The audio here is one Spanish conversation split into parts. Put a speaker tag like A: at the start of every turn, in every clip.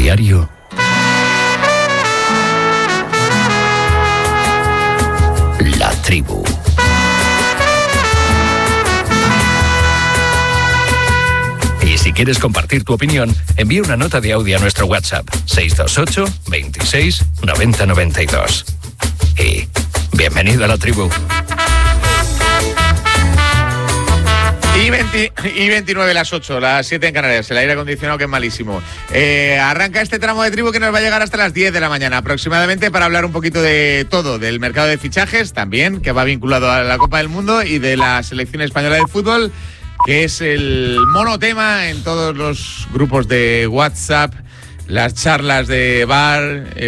A: diario. La Tribu. Y si quieres compartir tu opinión, envía una nota de audio a nuestro WhatsApp 628 26 90 92. Y bienvenido a La Tribu.
B: Y 29 las 8, las 7 en Canarias, el aire acondicionado que es malísimo. Arranca este tramo de Tribu que nos va a llegar hasta las 10 de la mañana aproximadamente para hablar un poquito de todo, del mercado de fichajes también, que va vinculado a la Copa del Mundo, y de la selección española de fútbol, que es el monotema en todos los grupos de WhatsApp, las charlas de bar,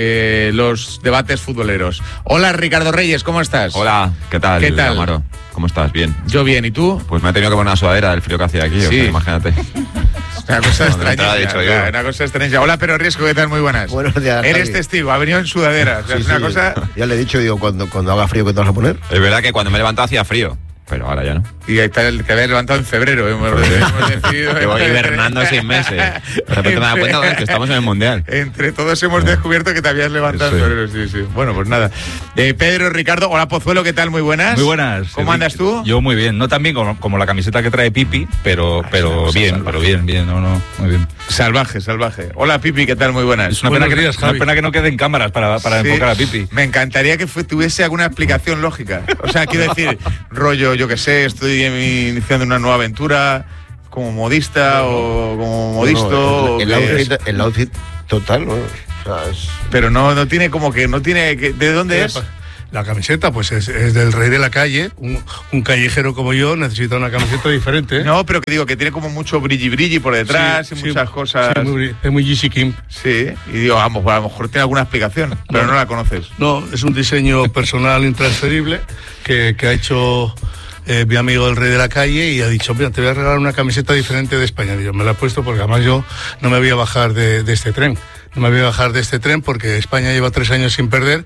B: los debates futboleros. Hola, Ricardo Reyes, ¿cómo estás?
C: Hola, ¿qué tal?
B: ¿Qué tal?
C: Amaro? ¿Cómo estás? Bien.
B: Yo bien, ¿y tú?
C: Pues me he tenido que poner una sudadera del frío que hacía aquí,
B: Sí.
C: o sea, imagínate.
B: Una cosa extraña,
C: dicho yo.
B: una cosa extraña. Hola, Pero Riesco, ¿qué tal? Muy buenas.
D: Buenos días,
B: Eres
D: Javi.
B: testigo, ha venido en sudadera. O sea,
D: Sí,
B: es una
D: sí,
B: cosa...
D: Ya le he dicho, digo, cuando haga frío, ¿qué te vas a poner?
C: Es verdad que cuando me he levantado hacía frío, pero ahora ya no.
B: Y ahí está el que había levantado en febrero. Hemos decidido...
C: Que voy hibernando 6 meses. De repente me da cuenta de que estamos en el Mundial.
B: Entre todos hemos descubierto que te habías levantado en
C: Sí.
B: febrero, sí. Bueno, pues nada. Pedro, Ricardo, hola Pozuelo, ¿qué tal? Muy buenas.
E: Muy buenas.
B: ¿Cómo andas tú?
E: Yo muy bien, no tan bien como la camiseta que trae Pipi, pero bien, muy bien.
B: Salvaje. Hola Pipi, ¿qué tal? Muy buenas.
E: Es una pena que no queden cámaras para
B: Sí.
E: enfocar a Pipi.
B: Me encantaría que tuviese alguna explicación lógica. O sea, quiero decir, rollo, yo qué sé, estoy iniciando una nueva aventura como modista o como modisto.
D: El outfit total, ¿no? O sea, es...
B: Pero no tiene como que, no tiene... ¿De dónde es?
F: La camiseta, pues es del rey de la calle. Un callejero como yo necesita una camiseta diferente.
B: No, pero que digo, que tiene como mucho brilli por detrás,
F: Sí,
B: y
F: sí,
B: muchas cosas.
F: Sí, es muy GC Kim.
B: Sí, y digo, a lo mejor tiene alguna explicación, pero no la conoces.
F: No, es un diseño personal intransferible que ha hecho mi amigo el rey de la calle, y ha dicho, mira, te voy a regalar una camiseta diferente de España. Y yo me la he puesto porque además yo no me voy a bajar de este tren. No me voy a bajar de este tren porque España lleva 3 años sin perder,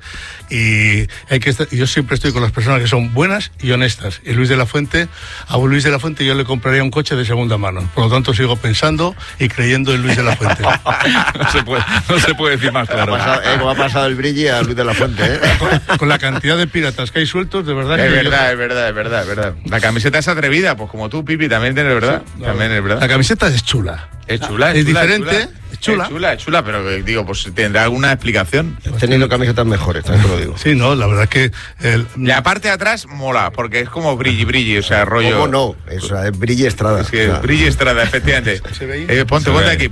F: y yo siempre estoy con las personas que son buenas y honestas. Y a Luis de la Fuente yo le compraría un coche de segunda mano. Por lo tanto, sigo pensando y creyendo en Luis de la Fuente.
E: No se puede decir más claro.
D: ¿Cómo ha pasado el brilli a Luis de la Fuente, eh?
F: Con la cantidad de piratas que hay sueltos, de verdad.
B: Es verdad. La camiseta es atrevida, pues como tú, Pipi, también tienes verdad. También es verdad.
F: La camiseta es chula.
B: Es chula,
F: Es diferente, es chula.
B: Es chula, pero digo, pues tendrá alguna explicación.
D: He tenido camisetas mejores, también te lo digo.
F: Sí, no, la verdad que...
B: La parte de atrás mola, porque es como brilli, o sea, rollo...
D: ¿Cómo no? Eso es Brilli Estrada.
B: Es que Brilli Estrada, efectivamente.
F: ¿Se ve ahí?
B: Ponte aquí.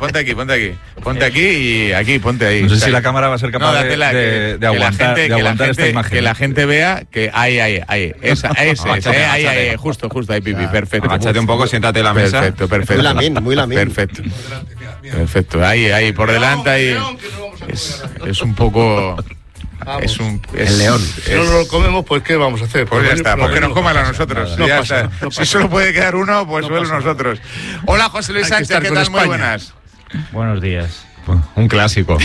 B: Ponte ahí.
E: No sé si la cámara va a ser capaz de aguantar esta imagen.
B: Que la gente vea que ahí. Ese es, ahí, justo, ahí, Pipi, perfecto.
C: Agáchate un poco, siéntate en la mesa.
B: Perfecto.
D: Muy lamín.
B: Perfecto, ahí, por delante, ahí. Es un poco... Es
D: el león.
F: Si no lo comemos, pues ¿qué vamos a hacer?
B: Pues ya está, porque nos coman a nosotros.
F: No
B: Ya
F: pasa,
B: está.
F: no
B: Si
F: pasa.
B: solo puede quedar uno, pues solo nosotros. Hola, José Luis
F: Hay que
B: Sánchez,
F: estar
B: ¿qué
F: con
B: tal? Muy
F: España.
B: buenas.
G: Buenos días.
C: Un clásico.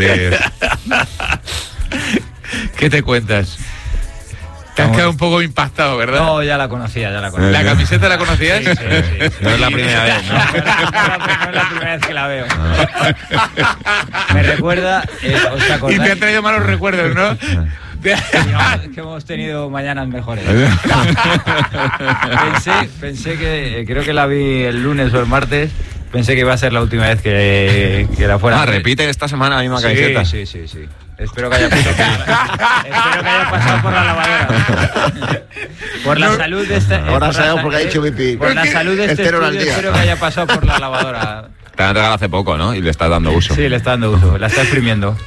B: ¿Qué te cuentas? Te has quedado un poco impactado, ¿verdad?
G: No, ya la conocía.
B: ¿La camiseta la conocías?
G: Sí.
C: No es la primera vez, ¿no?
G: No es la primera vez que la veo. Me recuerda... ¿os
B: Y
G: acordáis?
B: te ha traído malos recuerdos, ¿no?
G: Que hemos tenido mañanas mejores. Pensé que, creo que la vi el lunes o el martes, pensé que iba a ser la última vez que la fuera.
C: Repite esta semana la misma camiseta.
G: Sí. Espero que haya pasado por la lavadora. Por la salud de este...
D: Ahora sabemos por qué ha dicho Pipi.
G: Por la salud de este
D: Entero
G: estudio,
D: al día.
G: espero que haya pasado por la lavadora.
C: Te la han regalado hace poco, ¿no? Y le estás dando uso.
G: Sí, le está dando uso, la está exprimiendo.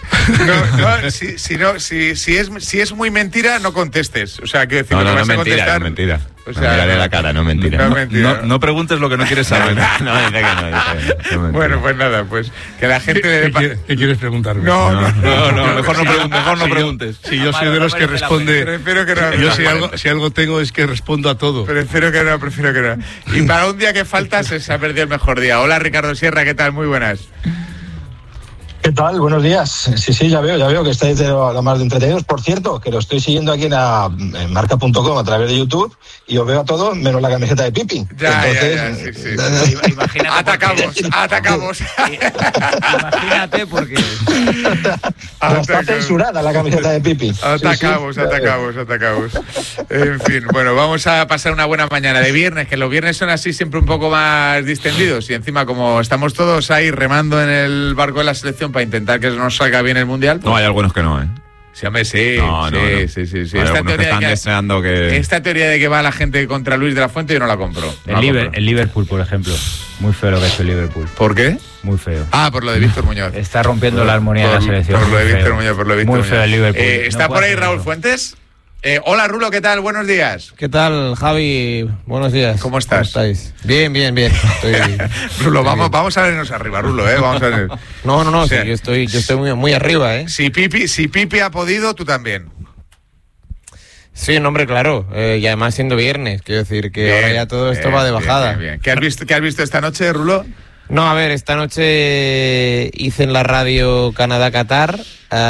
B: Si es muy mentira, no contestes. O sea, quiero decir,
C: No,
B: que
C: no
B: vas
C: es
B: a
C: mentira,
B: contestar.
C: es mentira.
B: O sea,
C: Mírale la cara, no es mentira.
B: No es mentira.
E: No preguntes lo que no quieres saber.
C: No, dice que no. Dice que no es mentira.
B: Bueno, pues nada, pues que la gente le dé...
F: ¿Qué quieres preguntarme?
B: No,
E: Mejor no preguntes.
F: Si yo soy de los que responde...
B: Prefiero que no.
F: Yo si algo tengo es que respondo a todo.
B: Prefiero que no. Y para un día que falta se ha perdido el mejor día. Hola, Ricardo Sierra, ¿qué tal? Muy buenas.
H: ¿Qué tal? Buenos días. Sí, ya veo que estáis de lo más de entretenidos. Por cierto, que lo estoy siguiendo aquí en marca.com a través de YouTube y os veo a todos menos la camiseta de Pipi.
B: Ya, sí.
G: Imagínate.
B: Atacamos.
G: Imagínate porque...
H: Está censurada la camiseta de Pipi.
B: Atacamos. En fin, bueno, vamos a pasar una buena mañana de viernes, que los viernes son así siempre un poco más distendidos y encima como estamos todos ahí remando en el barco de la selección para intentar que nos salga bien el Mundial.
C: No, hay algunos que no, ¿eh?
B: Sí, hombre, sí.
C: No.
B: Sí.
C: Esta teoría están deseando que...
B: Esta teoría de que va la gente contra Luis de la Fuente yo no la compro.
G: El Liverpool, por ejemplo. Muy feo lo que ha hecho el Liverpool.
B: ¿Por qué?
G: Muy feo.
B: Por lo de Víctor Muñoz.
G: Está rompiendo la armonía de la selección.
B: Por lo de Víctor Muñoz,
G: Muy feo el Liverpool.
B: ¿Está por ahí Raúl Fuentes? Hola, Rulo, ¿qué tal? Buenos días.
I: ¿Qué tal, Javi? Buenos días.
B: ¿Cómo estás?
I: ¿Cómo estáis? Bien.
B: Rulo, vamos a vernos arriba, Rulo, Vamos a ver.
I: No,
B: O sea,
I: sí, yo estoy muy arriba,
B: Si Pipi ha podido, tú también.
I: Sí, no, hombre, claro. Y además siendo viernes, quiero decir que ahora ya todo esto va de bajada.
B: Bien. ¿Qué has visto esta noche, Rulo?
I: No, a ver, esta noche hice en la radio Canadá-Qatar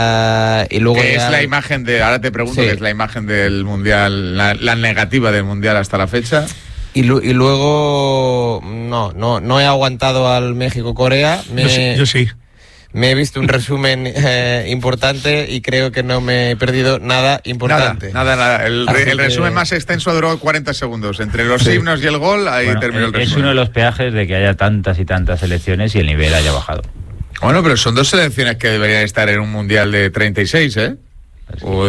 I: y luego
B: ¿Qué
I: ya...
B: es la imagen de, ahora te pregunto,
I: Sí.
B: qué es la imagen del Mundial, la negativa del Mundial hasta la fecha?
I: Y luego no he aguantado al México-Corea.
F: Yo sí.
I: Me he visto un resumen importante y creo que no me he perdido nada importante.
B: Nada. El
I: Así
B: resumen
I: que...
B: más extenso duró 40 segundos. Entre los himnos y el gol, ahí terminó el resumen.
G: Es uno de los peajes de que haya tantas y tantas selecciones y el nivel haya bajado.
B: Bueno, pero son dos selecciones que deberían estar en un Mundial de 36, ¿eh? O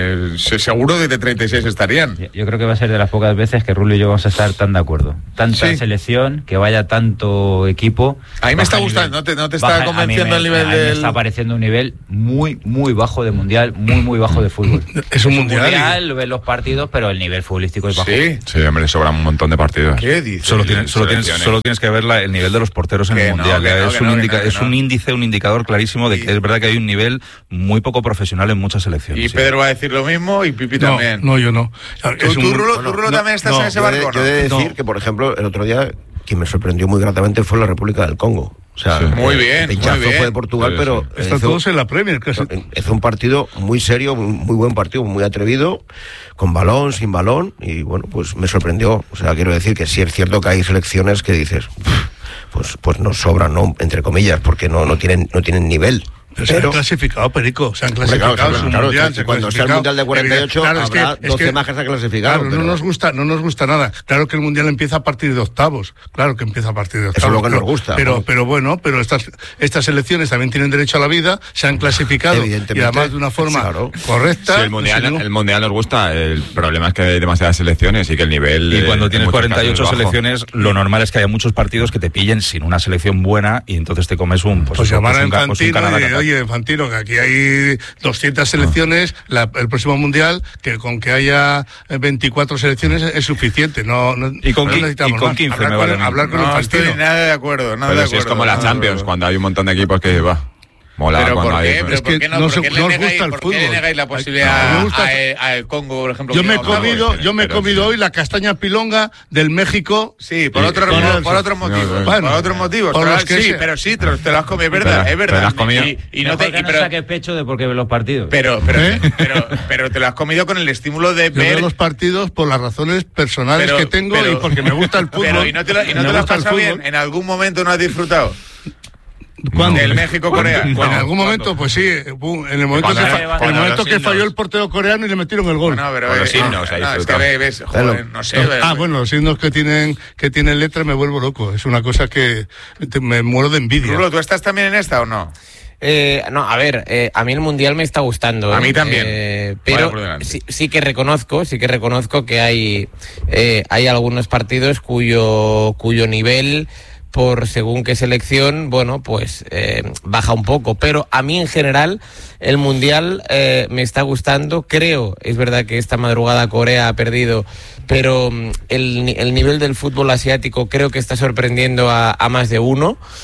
B: seguro de 36 estarían.
G: Yo creo que va a ser de las pocas veces que Rulo y yo vamos a estar tan de acuerdo. Tanta selección, que vaya tanto equipo.
B: A mí me está gustando, ¿no te está convenciendo el nivel
G: me está pareciendo un nivel muy bajo de mundial, muy bajo de fútbol.
F: Es un mundial.
G: Ves los partidos, pero el nivel futbolístico es bajo.
C: Sí, hombre, sobran un montón de partidos.
B: ¿Qué dices?
E: Solo tienes que ver el nivel de los porteros en el Mundial. Es un índice, un indicador clarísimo de que es verdad que hay un nivel muy poco profesional en muchas selecciones.
B: Y Pedro va a decir lo mismo y Pipi también.
F: No, yo no.
B: ¿Tú Rulo, también estás en ese barco?
D: Yo he de decir que, por ejemplo, el otro día, quien me sorprendió muy gratamente fue la República del Congo. O sea,
B: muy bien.
D: El pinchazo fue de Portugal, pero...
F: Están todos en la Premier, casi.
D: Hizo un partido muy serio, muy buen partido, muy atrevido, con balón, sin balón, y bueno, pues me sorprendió. O sea, quiero decir que sí es cierto que hay selecciones que dices, pues nos sobran, ¿no? Entre comillas, porque no tienen nivel.
F: Pero se han clasificado, Perico. Se han clasificado.
D: Cuando sea el Mundial de 48, habrá 12 más que se ha clasificado.
F: Claro, no nos gusta nada. Claro que el Mundial empieza a partir de octavos. Claro que empieza a partir de octavos.
D: Eso es lo que nos gusta.
F: Pero bueno, estas selecciones también tienen derecho a la vida, se han clasificado y además de una forma correcta.
C: Sí, el Mundial nos gusta. El problema es que hay demasiadas selecciones y que el nivel...
E: Y cuando tienes 48 selecciones, lo normal es que haya muchos partidos que te pillen sin una selección buena y entonces te comes un
F: llamar a Infantino oye, Infantino, que aquí hay 200 selecciones, el próximo Mundial, que con que haya 24 selecciones es suficiente.
E: Y con 15
F: hablar con Infantino.
B: No estoy nada de acuerdo.
C: Es como la Champions, cuando hay un montón de equipos que mola.
B: ¿Pero
C: cuando
B: por qué?
C: hay...
B: ¿Pero por qué no? ¿Por qué le negáis la posibilidad al Congo, por ejemplo?
F: Yo me he comido hoy la castaña pilonga del México.
B: Sí, por otros motivos. Por otros motivos. Pero sí, te lo has comido, es verdad.
C: Te lo has comido.
G: Y no saques pecho de porque ves los partidos.
B: Pero te lo has comido con el estímulo de ver...
F: Yo veo los partidos por las razones personales que tengo y porque me gusta el fútbol.
B: ¿Y no te lo has pasado bien? ¿En algún momento no has disfrutado?
F: ¿Cuándo?
B: ¿Del México-Corea?
F: En algún momento, pues sí. En el momento que falló el portero coreano y le metieron el gol.
B: Bueno, pero
C: los himnos ahí.
B: Es que ves, joder, no sé.
F: Bueno, los himnos que tienen letra me vuelvo loco. Es una cosa que me muero de envidia.
B: Rulo, ¿tú estás también en esta o no?
I: No, a ver, a mí el Mundial me está gustando.
B: A mí también.
I: Pero sí que reconozco que hay algunos partidos cuyo nivel... por según qué selección, bueno, pues baja un poco. Pero a mí en general el Mundial me está gustando. Creo, es verdad que esta madrugada Corea ha perdido, pero el nivel del fútbol asiático creo que está sorprendiendo a más de uno.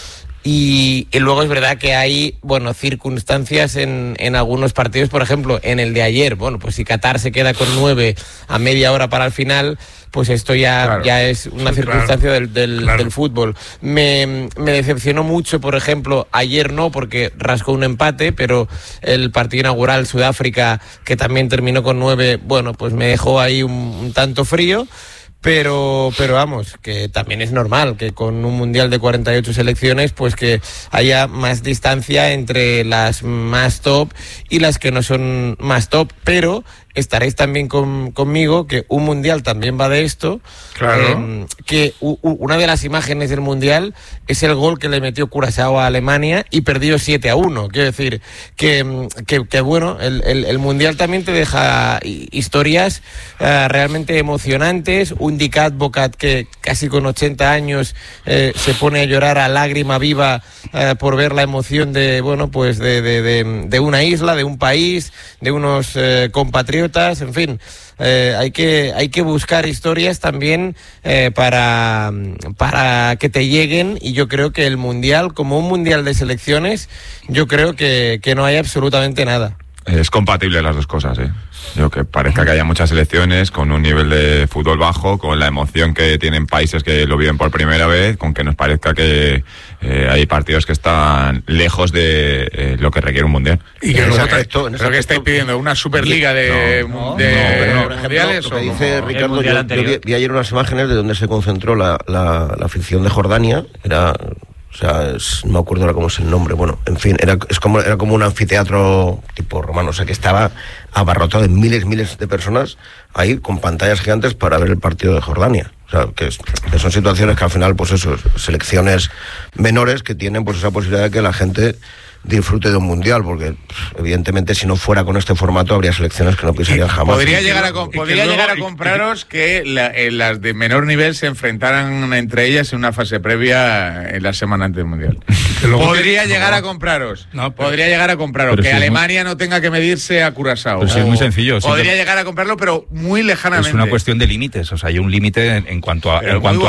I: Y luego es verdad que hay, bueno, circunstancias en algunos partidos, por ejemplo, en el de ayer, bueno, pues si Qatar se queda con 9 a media hora para el final, pues esto ya es una circunstancia del fútbol. Me decepcionó mucho, por ejemplo, ayer no, porque rascó un empate, pero el partido inaugural Sudáfrica, que también terminó con 9, bueno, pues me dejó ahí un tanto frío. Pero vamos, que también es normal que con un mundial de 48 selecciones pues que haya más distancia entre las más top y las que no son más top, pero estaréis también conmigo que un mundial también va de esto.
B: Claro.
I: Que una de las imágenes del mundial es el gol que le metió Curazao a Alemania y perdió 7-1. Quiero decir que bueno, el mundial también te deja historias realmente emocionantes. Un Dick Advocat que casi con 80 años se pone a llorar a lágrima viva por ver la emoción de, bueno, pues de una isla, de un país, de unos compatriotas. En fin, hay que buscar historias también para que te lleguen, y yo creo que el mundial, como un mundial de selecciones, yo creo que no hay absolutamente nada.
C: Es compatible las dos cosas, ¿eh? Yo que parezca que haya muchas selecciones con un nivel de fútbol bajo, con la emoción que tienen países que lo viven por primera vez, con que nos parezca que hay partidos que están lejos de lo que requiere un mundial.
B: Y que lo que estáis pidiendo, una superliga de mundiales.
D: Lo que dice Ricardo, yo vi ayer unas imágenes de donde se concentró la afición de Jordania. O sea, no me acuerdo ahora cómo es el nombre. Bueno, en fin, era como un anfiteatro tipo romano, o sea, que estaba abarrotado de miles de personas ahí con pantallas gigantes para ver el partido de Jordania. O sea, que son situaciones que al final, pues eso, selecciones menores que tienen pues esa posibilidad de que la gente disfrute de un mundial, porque evidentemente si no fuera con este formato habría selecciones que no pisarían jamás.
B: Podría llegar a compraros que las de menor nivel se enfrentaran entre ellas en una fase previa en la semana antes del mundial. Podría llegar a compraros que Alemania no tenga que medirse a Curazao.
E: Pero sí, es muy sencillo.
B: Podría llegar a comprarlo, pero muy lejanamente.
E: Es una cuestión de límites, o sea, hay un límite en cuanto a es muy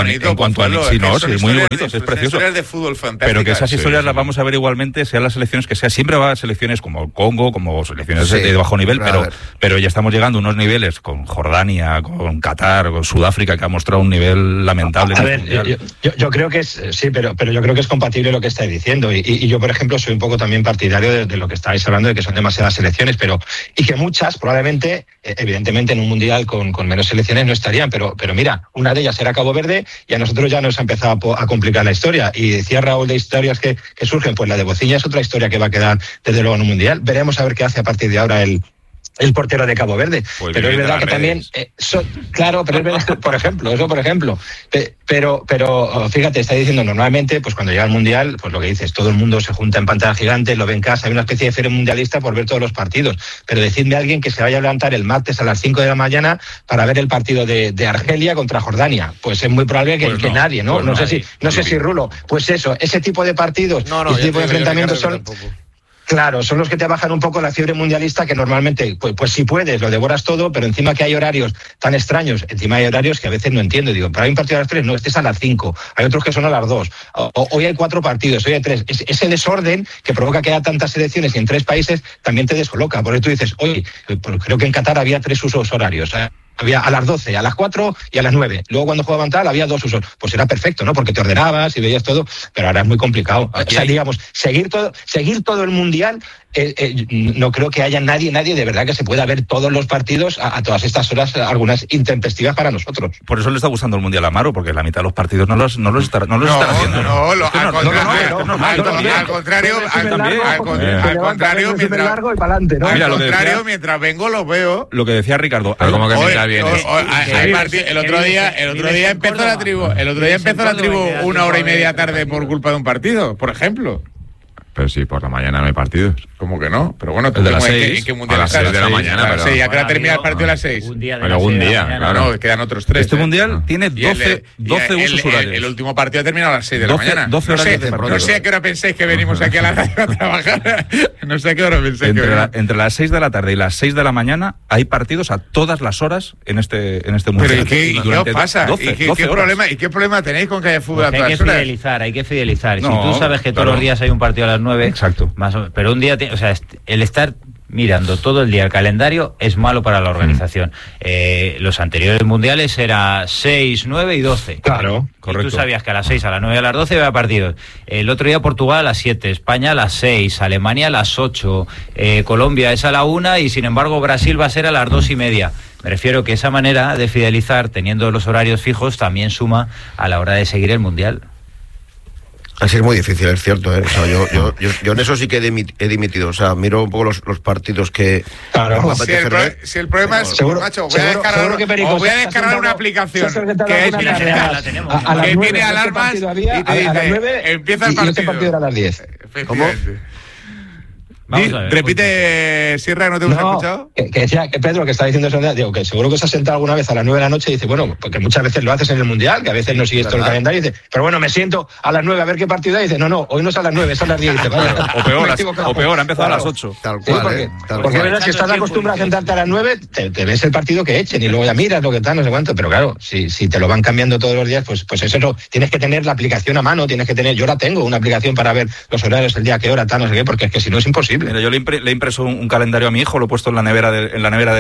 E: bonito, es precioso.
B: Historias de fútbol fantásticas.
E: Pero que esas historias las vamos a ver igualmente, sean las selecciones que sea, siempre va a selecciones como Congo, como selecciones de bajo nivel, pero ya estamos llegando a unos niveles con Jordania, con Qatar, con Sudáfrica, que ha mostrado un nivel lamentable.
H: A ver, yo creo que es, sí, pero yo creo que es compatible lo que estáis diciendo, y yo, por ejemplo, soy un poco también partidario de lo que estáis hablando, de que son demasiadas selecciones, y que muchas, probablemente, evidentemente en un mundial con menos selecciones no estarían, pero mira, una de ellas era Cabo Verde, y a nosotros ya nos ha empezado a complicar la historia, y decía Raúl de historias que surgen, pues la de Bociña es otra historia que va a quedar desde luego en un mundial. Veremos a ver qué hace a partir de ahora el portero de Cabo Verde. Pues pero es verdad que también claro, pero es verdad, por ejemplo, pero fíjate, está diciendo normalmente, pues cuando llega el mundial, pues lo que dices, todo el mundo se junta en pantalla gigante, lo ve en casa, hay una especie de feria mundialista por ver todos los partidos, pero decidme a alguien que se vaya a levantar el martes a las 5 de la mañana para ver el partido de Argelia contra Jordania, pues es muy probable que nadie, ¿no? No sé si Rulo, pues eso, ese tipo de partidos, ese tipo de enfrentamientos son... Claro, son los que te bajan un poco la fiebre mundialista, que normalmente, pues si puedes, lo devoras todo, pero encima que hay horarios tan extraños, encima hay horarios que a veces no entiendo. Digo, pero hay un partido a las 3, no, este es a las 5, hay otros que son a las 2, hoy hay 4 partidos, hoy hay 3. Ese desorden que provoca que haya tantas selecciones y en 3 países también te descoloca. Por eso tú dices, oye, pues creo que en Qatar había 3 usos horarios, había a las 12, a las 4 y a las 9. Luego cuando jugaban tal había 2 usos. Pues era perfecto, ¿no? Porque te ordenabas y veías todo, pero ahora es muy complicado. Digamos, seguir todo el mundial, no creo que haya nadie de verdad que se pueda ver todos los partidos a todas estas horas, algunas intempestivas para nosotros.
E: Por eso le está gustando el mundial a Amaro, porque la mitad de los partidos no los está haciendo.
B: Al contrario, mientras vengo lo veo.
E: Lo que decía Ricardo,
C: como que mientras vienes.
B: El otro día empezó la tribu 1 hora y media tarde por culpa de un partido, por ejemplo.
C: Pero sí, por la mañana no hay partidos.
B: ¿Cómo que no? Pero bueno,
E: el de las 6.
B: ¿en qué mundial
C: a las
B: estás?
C: 6 de la mañana, pero...
B: Sí, ¿a qué hora termina el partido a las 6?
G: Un día de
C: Pero
G: las
C: algún
G: 6 de la
C: día,
G: mañana.
C: claro.
B: No, quedan otros 3.
E: Este mundial tiene 12 usos horarios.
B: El último partido ha terminado a las 6 de la
E: 12
B: mañana.
E: horarios de partido.
B: No sé a qué hora pensáis que venimos aquí a la radio a trabajar. No sé a qué hora pensáis que venimos.
E: Entre las 6 de la tarde y las 6 de la mañana hay partidos a todas las horas en este mundial.
B: Pero ¿y qué os pasa?
E: 12
B: ¿Qué problema tenéis con que haya fútbol a
G: Pues
B: todas
G: hay que
B: horas?
G: hay que fidelizar.
E: No,
G: si tú sabes que todos
E: claro.
G: los días hay un partido a las 9,
E: Exacto.
G: más o menos, pero un día, o sea, el estar mirando todo el día el calendario es malo para la organización. Los anteriores mundiales era 6, 9 y 12.
H: Claro,
G: Y
E: correcto.
G: tú sabías que a las 6, a las 9 y a las 12 había partidos. El otro día Portugal a las 7, España a las 6, Alemania a las 8, Colombia es a la 1 y sin embargo Brasil va a ser a las 2:30. Me refiero que esa manera de fidelizar, teniendo los horarios fijos, también suma a la hora de seguir el mundial.
D: Así es muy difícil, es cierto, ¿eh? O sea, yo en eso sí que he dimitido. O sea, miro un poco los partidos que...
H: Claro.
D: me apetece ver.
B: Si el problema es,
H: Seguro-
B: macho,
H: seguro que Perico
B: voy a
H: se ha
B: descargar
H: sentado-
B: una aplicación
H: se ha sentado
B: que
H: alguna tarde a las- a las
B: que
H: 9,
B: tiene
H: este
B: alarmas
H: partido había,
B: y te
H: a las
B: dice,
H: 9
B: empieza el
H: y este
B: partido.
H: partido era a las 10.
B: Efectivamente.
G: Vamos a ver,
B: Repite, Sierra, ¿no te hemos escuchado?
H: Que decía que Pedro, que está diciendo eso, digo, que seguro que se ha sentado alguna vez a las 9 de la noche y dice, bueno, porque muchas veces lo haces en el Mundial, que a veces no sigues todo el calendario, y dice, pero bueno, me siento a las 9 a ver qué partido hay, y dice, no, hoy no es a las 9, es a las 10. Y dice, vaya, me he equivocado.
E: O peor, ha empezado
H: Claro.
E: a las 8.
D: Tal
H: Sí,
D: cual,
H: porque,
D: tal
H: porque es
D: cual.
H: verdad que estás acostumbrado a sentarte a las 9, te ves el partido que echen y luego ya miras lo que tal, no sé cuánto, pero claro, si te lo van cambiando todos los días, pues eso no, tienes que tener la aplicación a mano, yo la tengo, una aplicación para ver los horarios, el día, qué hora, tal, no sé qué, porque es que si no es imposible.
E: Mira, yo le he impreso un calendario a mi hijo, lo he puesto en la nevera de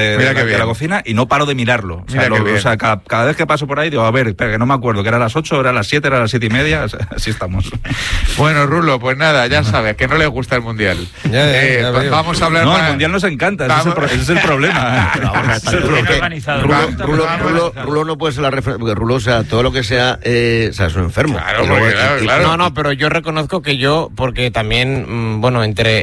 E: la cocina y no paro de mirarlo. O sea, cada vez que paso por ahí digo, a ver, espera, que no me acuerdo, que era a las 8, era a las 7, era a las 7:30, o sea, así estamos.
B: Bueno, Rulo, pues nada, ya sabes, que no le gusta el Mundial.
D: Ya veo.
B: Vamos a hablar
E: No,
B: más.
E: el mundial nos encanta, ese es el problema. Ese es el problema.
D: Rulo no puede ser la referencia, porque Rulo, o sea, todo lo que sea, es un enfermo.
B: Claro,
D: Y luego-
B: porque, claro.
I: No, pero yo reconozco que porque también, bueno,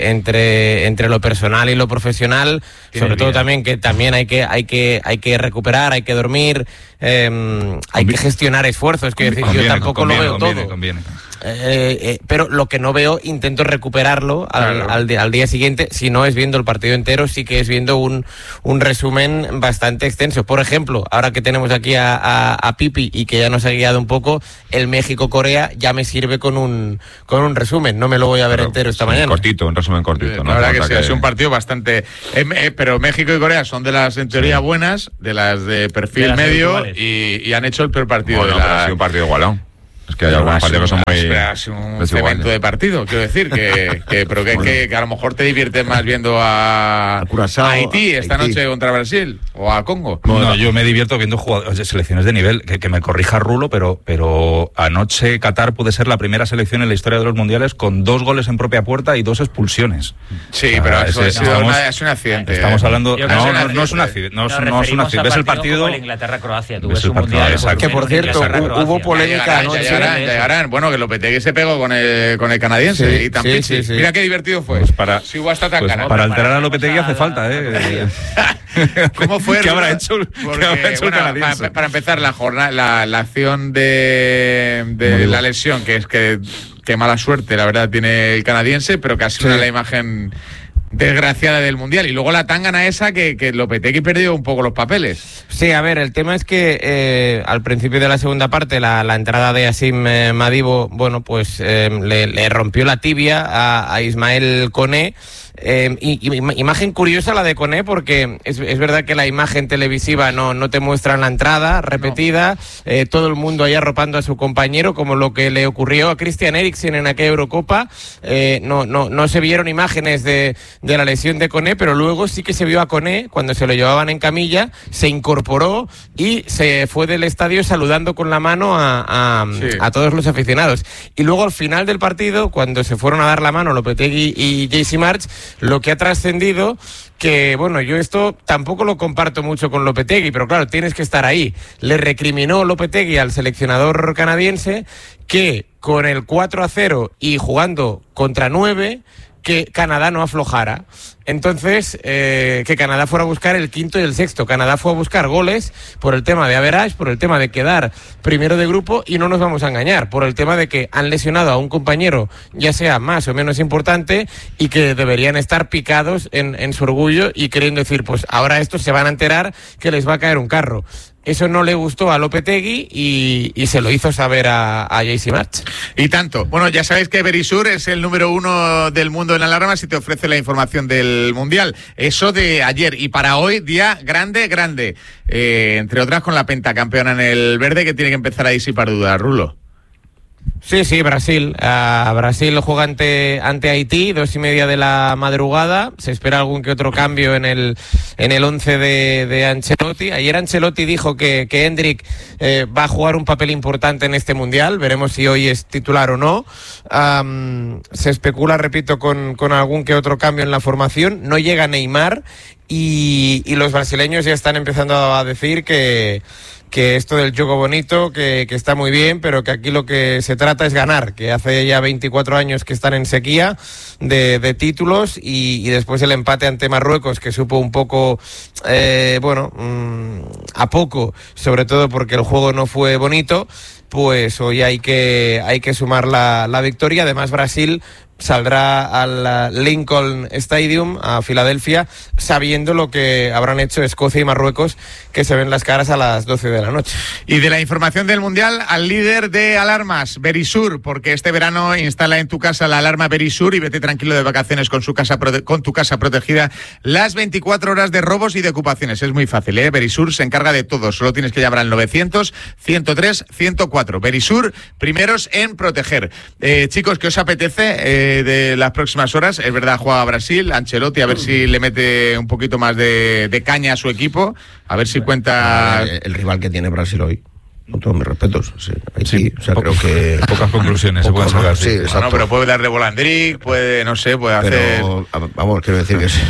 I: entre lo personal y lo profesional, sobre todo también que también hay que recuperar, hay que dormir, hay que gestionar esfuerzos, quiero decir, yo tampoco lo veo todo.
E: Conviene.
I: Pero lo que no veo intento recuperarlo al día siguiente. Si no es viendo el partido entero, sí que es viendo un resumen bastante extenso. Por ejemplo, ahora que tenemos aquí a Pipi y que ya nos ha guiado un poco, el México-Corea ya me sirve con un resumen. No me lo voy a ver entero esta mañana.
C: Cortito, un resumen cortito.
B: La verdad que sí, ha sido un partido bastante... pero México y Corea son de las, en teoría, buenas, de las de perfil
G: De las
B: medio,
G: habituales.
B: y han hecho el peor partido
C: Bueno,
B: de
C: pero ha
B: la...
C: sido un partido igualado. Es que hay algunos partidos que son muy...
B: Ha sido un
C: desiguales.
B: cemento de partido, quiero decir, que a lo mejor te diviertes más viendo a
D: Curazao,
B: Haití esta
D: Haití.
B: noche contra Brasil, o a Congo.
E: Bueno, yo me divierto viendo jugadores de selecciones de nivel, que me corrija Rulo, pero anoche Qatar puede ser la primera selección en la historia de los mundiales con 2 goles en propia puerta y 2 expulsiones.
B: Sí, pero eso ha sido es un accidente.
E: Estamos hablando...
G: Yo creo que
E: No es un accidente, no es un accidente, ves el partido...
G: como el Inglaterra-Croacia, tú
E: ves
G: ves
E: el
G: un
E: partido,
G: mundial...
E: exacto.
I: Que, por cierto, hubo polémica
B: Ya
I: anoche.
B: llegarán. Bueno, que Lopetegui se pegó con el canadiense
I: Sí,
B: y tan
I: sí,
B: pichi.
I: sí, sí.
B: Mira qué divertido fue.
E: Pues para-
B: si hubo hasta tan
E: Pues
B: ganas.
E: para alterar a Lopetegui hace falta, ¿eh?
B: ¿Cómo fue?
E: ¿Qué habrá
B: Rulo?
E: hecho,
B: Porque,
E: ¿qué habrá hecho el
B: bueno,
E: canadiense?
B: para empezar, la jornada, la acción de la lesión, que es que mala suerte, la verdad, tiene el canadiense, pero que ha sido la imagen desgraciada del Mundial. Y luego la tangana esa que Lopetegui perdió un poco los papeles.
I: Sí, a ver, el tema es que al principio de la segunda parte la entrada de Asim Madibo, bueno, pues le rompió la tibia a Ismael Koné. Imagen curiosa la de Koné, porque es verdad que la imagen televisiva no te muestra la entrada repetida, todo el mundo ahí arropando a su compañero, como lo que le ocurrió a Christian Eriksen en aquella Eurocopa. No se vieron imágenes de la lesión de Koné, pero luego sí que se vio a Koné cuando se lo llevaban en camilla, se incorporó y se fue del estadio saludando con la mano a todos los aficionados. Y luego al final del partido, cuando se fueron a dar la mano Lopetegui y JC March, lo que ha trascendido, que bueno, yo esto tampoco lo comparto mucho con Lopetegui, pero claro, tienes que estar ahí. Le recriminó Lopetegui al seleccionador canadiense que con el 4-0 y jugando contra 9, que Canadá no aflojara. Entonces, que Canadá fuera a buscar el quinto y el sexto. Canadá fue a buscar goles por el tema de average, por el tema de quedar primero de grupo, y no nos vamos a engañar, por el tema de que han lesionado a un compañero, ya sea más o menos importante, y que deberían estar picados en su orgullo y queriendo decir, pues ahora estos se van a enterar que les va a caer un carro. Eso no le gustó a Lopetegui y se lo hizo saber a JC March.
B: Y tanto. Bueno, ya sabéis que Verisur es el número 1 del mundo en alarmas y te ofrece la información del Mundial. Eso de ayer. Y para hoy, día grande. Entre otras con la pentacampeona en el verde, que tiene que empezar a disipar dudas. Rulo.
I: Sí, Brasil. Brasil juega ante Haití, 2:30 de la madrugada. Se espera algún que otro cambio en el 11 de Ancelotti. Ayer Ancelotti dijo que Endrick va a jugar un papel importante en este Mundial. Veremos si hoy es titular o no. Se especula, repito, con algún que otro cambio en la formación. No llega Neymar y los brasileños ya están empezando a decir que esto del juego bonito, que está muy bien, pero que aquí lo que se trata es ganar, que hace ya 24 años que están en sequía de títulos y después el empate ante Marruecos, que supo un poco, a poco, sobre todo porque el juego no fue bonito, pues hoy hay que sumar la victoria. Además, Brasil saldrá al Lincoln Stadium, a Filadelfia, sabiendo lo que habrán hecho Escocia y Marruecos, que se ven las caras a las 12 de la noche.
B: Y de la información del Mundial, al líder de alarmas, Verisur, porque este verano instala en tu casa la alarma Verisur y vete tranquilo de vacaciones con tu casa protegida las 24 horas de robos y de ocupaciones. Es muy fácil, ¿eh? Verisur se encarga de todo. Solo tienes que llamar al 900-103-104. Verisur, primeros en proteger. Chicos, ¿qué os apetece de las próximas horas? Es verdad, juega Brasil, Ancelotti, a ver si le mete un poquito más de caña a su equipo, a ver si cuenta
D: el rival que tiene Brasil hoy. Con todos mis respetos, creo que
E: pocas conclusiones se pueden sacar.
D: Sí,
B: bueno, pero puede darle Bolandric, puede hacer.
D: Pero, vamos, quiero decir que es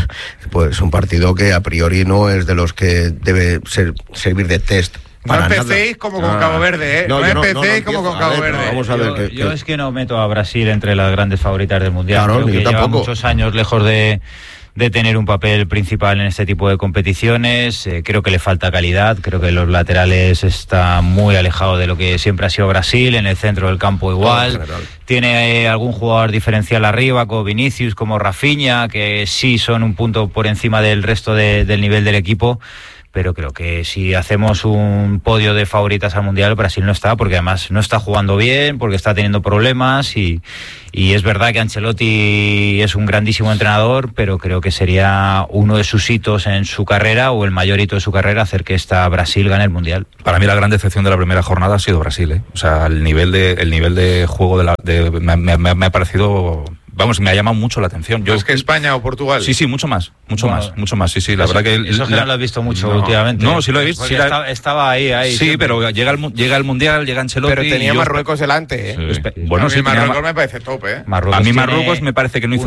D: un partido que a priori no es de los que debe servir de test.
B: No empecéis como con Cabo Verde, ¿eh? No empecéis como con Cabo Verde.
G: Vamos a ver yo es que no meto a Brasil entre las grandes favoritas del Mundial.
D: Claro,
G: creo que
D: yo tampoco.
G: Lleva muchos años lejos de tener un papel principal en este tipo de competiciones. Creo que le falta calidad, creo que los laterales están muy alejados de lo que siempre ha sido Brasil, en el centro del campo igual. Tiene algún jugador diferencial arriba, como Vinicius, como Rafinha, que sí son un punto por encima del resto del nivel del equipo. Pero creo que si hacemos un podio de favoritas al Mundial, Brasil no está, porque además no está jugando bien, porque está teniendo problemas y es verdad que Ancelotti es un grandísimo entrenador, pero creo que sería uno de sus hitos en su carrera, o el mayor hito de su carrera, hacer que esta Brasil gane el Mundial.
E: Para mí la gran decepción de la primera jornada ha sido Brasil, ¿eh? O sea, el nivel de juego me ha parecido... Vamos, me ha llamado mucho la atención.
B: ¿Es que España o Portugal?
E: Sí, mucho más. Sí, la verdad que...
G: Eso que no lo has visto mucho últimamente.
E: No, sí lo he visto. Sí,
G: estaba ahí.
E: Sí, siempre. Pero llega el Mundial, llega Ancelotti...
I: Pero tenía Marruecos delante, ¿eh?
E: Sí. Bueno, sí,
B: Marruecos me parece top, ¿eh?
E: A mí Marruecos me parece que no hizo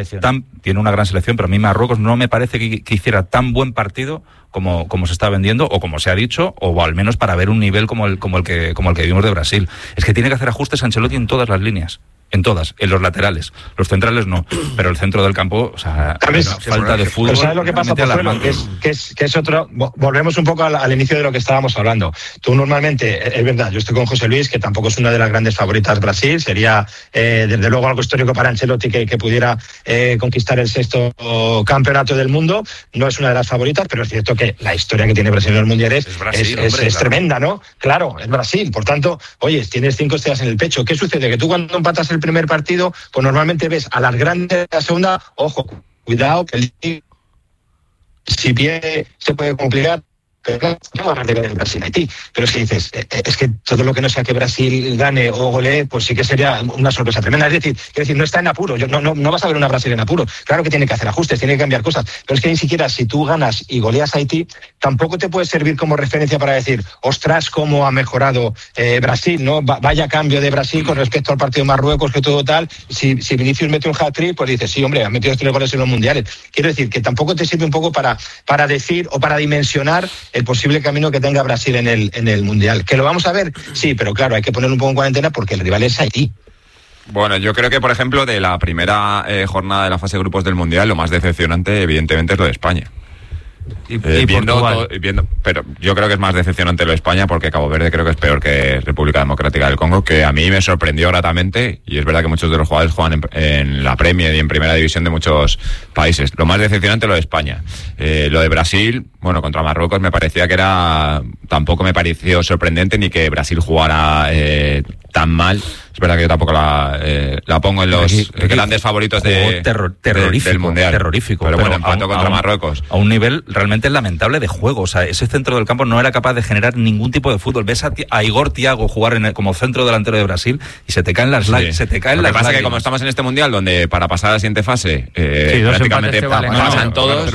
E: tiene una gran selección, pero a mí Marruecos no me parece que hiciera tan buen partido como se está vendiendo, o como se ha dicho, o al menos para ver un nivel como el que vimos de Brasil. Es que tiene que hacer ajustes Ancelotti en todas las líneas. En todas, en los laterales. Los centrales no, pero el centro del campo, o sea, falta de fútbol.
H: Pero ¿sabes lo que pasa, Pozuelo? Que es otro... Volvemos un poco al inicio de lo que estábamos hablando. Tú normalmente, es verdad, yo estoy con José Luis, que tampoco es una de las grandes favoritas Brasil, sería desde luego algo histórico para Ancelotti que pudiera conquistar el 6º campeonato del mundo. No es una de las favoritas, pero es cierto que la historia que tiene Brasil en los mundiales es tremenda, ¿no? Claro, es Brasil. Por tanto, oye, tienes 5 estrellas en el pecho. ¿Qué sucede? Que tú cuando empatas el primer partido, pues normalmente ves a las grandes de la segunda, ojo, cuidado, que si bien se puede complicar, pero claro, no va a hablar de Brasil-Haití, pero es que dices, es que todo lo que no sea que Brasil gane o golee, pues sí que sería una sorpresa tremenda. Es decir, no está en apuro, no vas a ver una Brasil en apuro. Claro que tiene que hacer ajustes, tiene que cambiar cosas, pero es que ni siquiera si tú ganas y goleas a Haití, tampoco te puede servir como referencia para decir, ostras, cómo ha mejorado Brasil, ¿no? Vaya cambio de Brasil con respecto al partido de Marruecos, que todo tal. Si Vinicius mete un hat-trick, pues dices, sí, hombre, ha metido 3 goles en los mundiales. Quiero decir que tampoco te sirve un poco para decir o para dimensionar el posible camino que tenga Brasil en el Mundial. ¿Que lo vamos a ver? Sí, pero claro, hay que ponerlo un poco en cuarentena porque el rival es Haití.
C: Bueno, yo creo que, por ejemplo, de la primera jornada de la fase de grupos del Mundial, lo más decepcionante, evidentemente, es lo de España. Pero yo creo que es más decepcionante lo de España, porque Cabo Verde creo que es peor que República Democrática del Congo, que a mí me sorprendió gratamente, y es verdad que muchos de los jugadores juegan en la Premier y en primera división de muchos países. Lo más decepcionante lo de España. Lo de Brasil, bueno, contra Marruecos me parecía que tampoco me pareció sorprendente ni que Brasil jugara tan mal. Es verdad que yo tampoco la pongo en los grandes favoritos del Mundial.
E: Terrorífico.
C: Pero bueno, empató contra Marruecos.
E: A un nivel realmente lamentable de juego. O sea, ese centro del campo no era capaz de generar ningún tipo de fútbol. Ves a Igor Thiago jugar como centro delantero de Brasil y se te caen las lágrimas. Lo que
C: pasa es que como estamos en este Mundial, donde para pasar a la siguiente fase prácticamente pasan todos,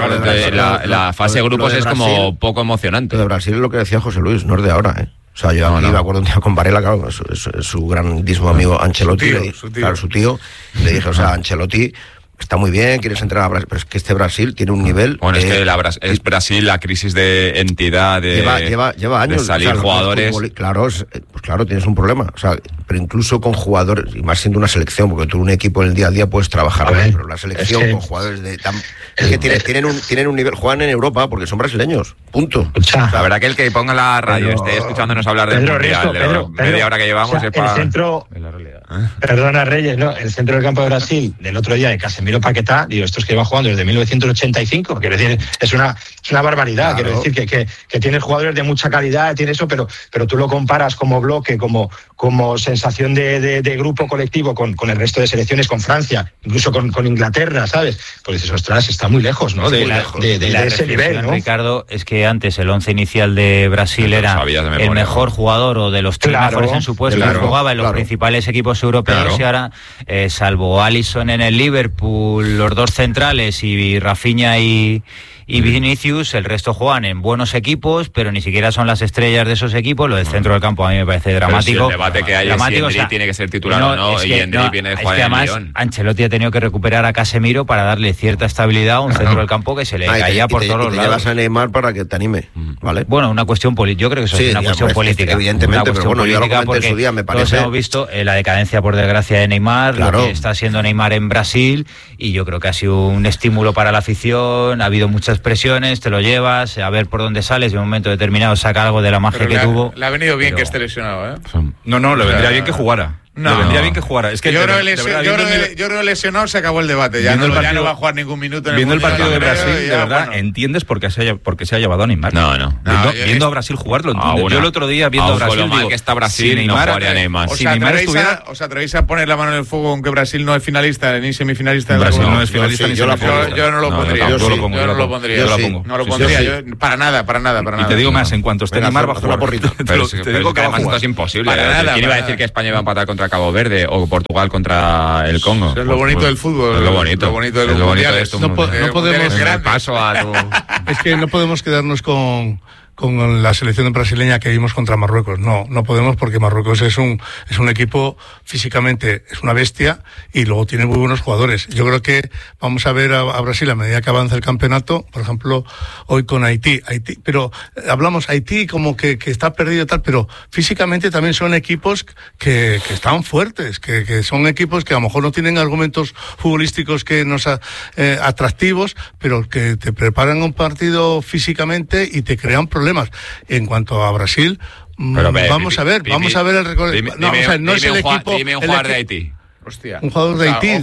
C: la fase de grupos es como poco emocionante.
D: Lo de Brasil es lo que decía José Luis, no es de ahora, ¿eh? O sea, yo me acuerdo un día con Varela, claro, su grandísimo amigo Ancelotti, su tío, le dije, o sea, Ancelotti está muy bien, quieres entrar a Brasil, pero es que este Brasil tiene un nivel...
C: Bueno, es que es Brasil, la crisis de entidad,
D: lleva años,
C: de salir jugadores...
D: Claro, pues claro, tienes un problema, o sea, pero incluso con jugadores, y más siendo una selección, porque tú un equipo en el día a día puedes trabajar, pero la selección con jugadores es que tienen un nivel, juegan en Europa porque son brasileños, punto.
C: La verdad que el que ponga la radio esté escuchándonos hablar del Mundial, media hora que llevamos,
H: el centro... Perdona, Reyes, no, el centro del campo de Brasil del otro día de Casemiro Paquetá, digo, estos que llevan jugando desde 1985, quiero decir, es una barbaridad, claro. Quiero decir que tienes jugadores de mucha calidad, tiene eso, pero tú lo comparas como bloque, como sensación de grupo colectivo con el resto de selecciones, con Francia, incluso con Inglaterra, ¿sabes? Pues dices, ostras, está muy lejos, ¿no? De ese nivel, ¿no?
G: Ricardo, es que antes el 11 inicial de Brasil era el mejor jugador o de los tres mejores en su puesto, que jugaba en los principales equipos europeos, y ahora, salvo Alisson en el Liverpool, los dos centrales y Rafinha y Vinicius, el resto juegan en buenos equipos, pero ni siquiera son las estrellas de esos equipos. Lo del centro del campo a mí me parece dramático.
C: Si el debate que hay es si Endrick tiene que ser titular o no, y Endrick viene de jugar en el Lyon.
G: Ancelotti ha tenido que recuperar a Casemiro para darle cierta estabilidad a un centro del campo que se le caía por todos los lados.
D: Llevas a Neymar para que te anime, ¿vale?
G: Bueno, una cuestión política. Yo creo que eso es una cuestión política.
D: Evidentemente, pero bueno, yo lo comenté en su día, me parece.
G: Todos hemos visto la decadencia, por desgracia, de Neymar, lo que está siendo Neymar en Brasil, y yo creo que ha sido un estímulo para la afición. Ha habido muchas presiones, lo llevas, a ver por dónde sales, y en un momento determinado saca algo de la magia que tuvo.
B: Le ha venido bien que esté lesionado, ¿eh?
E: No, le vendría bien que jugara.
B: No.
E: Le vendría bien que jugara. Es que
B: yo creo que lesionado se acabó el debate. Ya no va a jugar ningún minuto en
E: viendo el partido de Brasil, de verdad, entiendes por qué se ha llevado a Neymar.
C: No.
E: Viendo a Brasil jugar, lo entiendo. Yo el otro día viendo a Brasil,
C: lo mal que está Brasil,
E: si
C: no jugaría Neymar.
B: ¿Os atrevéis a poner la mano en el fuego aunque Brasil no es finalista ni semifinalista?
E: Brasil no es finalista ni semifinalista.
B: Yo no lo pondría.
E: Yo no lo pondría.
B: Para nada.
E: Y te digo más, en cuanto esté Neymar va a jugar.
C: Pero te digo que además esto es imposible. ¿Quién iba a decir que España iba a empatar contra Cabo Verde o Portugal contra el Congo?
B: Es lo bonito del fútbol.
C: Es lo bonito de los mundiales.
F: No podemos
C: paso a tu...
F: Es que no podemos quedarnos con la selección brasileña que vimos contra Marruecos. No podemos, porque Marruecos es un equipo, físicamente es una bestia, y luego tiene muy buenos jugadores. Yo creo que vamos a ver a Brasil a medida que avanza el campeonato, por ejemplo, hoy con Haití, pero hablamos Haití como que está perdido y tal, pero físicamente también son equipos que están fuertes, que son equipos que a lo mejor no tienen argumentos futbolísticos que nos atractivos, pero que te preparan un partido físicamente y te crean problemas. En cuanto a Brasil, vamos a ver el recorrido. No es el equipo.
C: Dime un jugador de Haití.
B: Hostia.
F: Un jugador de Haití.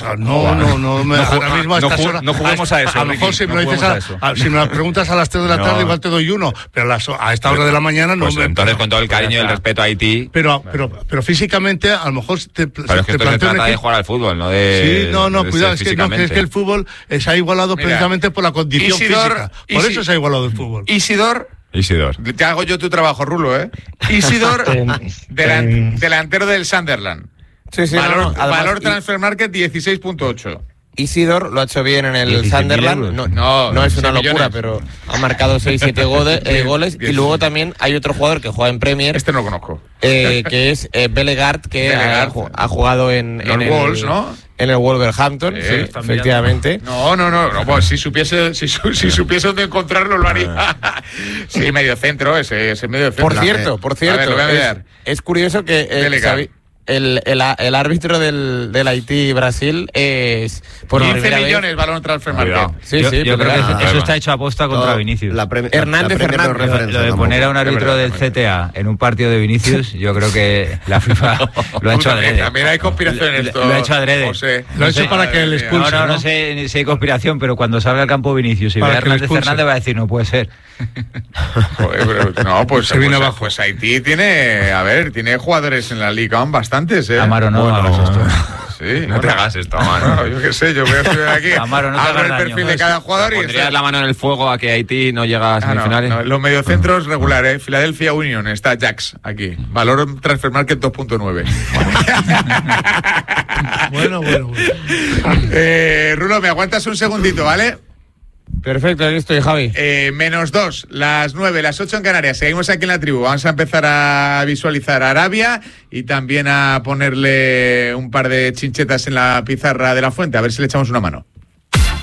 F: Ahora mismo a estas horas.
E: No juguemos a eso.
F: A lo mejor si me lo preguntas a las 3 de la tarde, igual te doy uno. Pero a esta hora de la mañana no.
C: Entonces, con todo el cariño y el respeto a Haití.
F: Pero físicamente, a lo mejor
C: pero es que esto se trata de jugar al fútbol, no de.
F: Sí, cuidado. Es que el fútbol se ha igualado precisamente por la condición física. Por eso se ha igualado el fútbol.
B: Isidor. Te hago yo tu trabajo, Rulo, ¿eh? Isidor, delantero del Sunderland.
I: Sí,
B: valor Transfer Market 16.8.
I: Isidor lo ha hecho bien en el Sunderland. No es una locura, pero ha marcado 6-7 goles. Y luego también hay otro jugador que juega en Premier.
B: Este no lo conozco.
I: Que es Bellegarde, que ha jugado en
B: el Wolves, ¿no?
I: En el Wolverhampton, sí, efectivamente.
B: No, pues si supiese dónde encontrarlo lo haría. Sí, medio centro, ese medio centro.
I: Por cierto, es curioso que el árbitro del Haití-Brasil es...
B: Por 15 millones balón transfer market.
G: Sí, yo creo que eso está hecho a posta contra Vinicius.
I: Hernández Fernández.
G: Lo de poner a un árbitro del CTA en un partido de Vinicius, yo creo que la FIFA lo ha hecho adrede.
B: También hay conspiración en esto.
G: Lo ha hecho adrede.
F: José. Lo ha hecho para que le expulse.
G: No sé si hay conspiración, pero cuando salga al campo Vinicius y vea a Hernández Fernández va a decir, no puede ser.
B: Joder, pero, no, pues se viene abajo. Pues Haití tiene jugadores en la liga, bastantes,
G: Amaro, no hagas esto.
B: Sí,
C: no te hagas esto, Amaro.
B: No, yo qué sé, yo voy a estudiar aquí.
G: Amaro, no te hagas
B: el perfil de cada jugador y
C: pondrías la mano en el fuego a que Haití no llega a semifinales.
B: No, los mediocentros regular, Philadelphia Union, está Jax aquí. Valor Transfer Market 2.9.
F: Bueno.
B: Rulo, me aguantas un segundito, ¿vale?
I: Perfecto, aquí estoy, Javi.
B: -2, las 9, las 8 en Canarias. Seguimos aquí en la tribu. Vamos a empezar a visualizar a Arabia y también a ponerle un par de chinchetas en la pizarra de la fuente, a ver si le echamos una mano.